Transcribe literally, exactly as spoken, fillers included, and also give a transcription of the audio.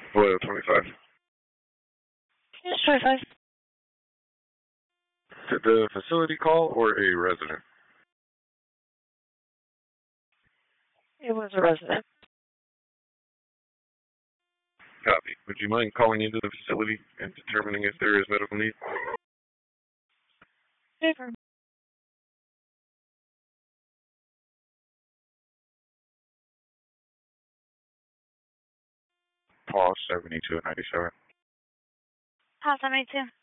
Hello, twenty-five. Yes, twenty-five. Did the facility call or a resident? It was a resident. Copy. Would you mind calling into the facility and determining if there is medical need? Paper. Paul seventy-two ninety-seven. Pass seventy-two.